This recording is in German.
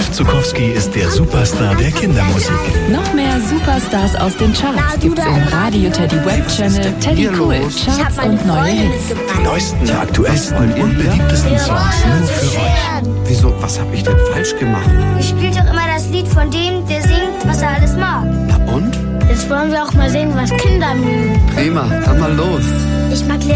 Rolf Zuckowski ist der Superstar der Kindermusik. Noch mehr Superstars aus den Charts gibt's im Radio Teddy Web Channel Teddy Cool Charts und neue Hits. Die neuesten, aktuellsten und beliebtesten Songs nur für euch. Wieso? Was habe ich denn falsch gemacht? Ihr spielt doch immer das Lied von dem, der singt, was er alles mag. Na und? Jetzt wollen wir auch mal singen, was Kinder mögen. Prima, dann mal los. Ich mag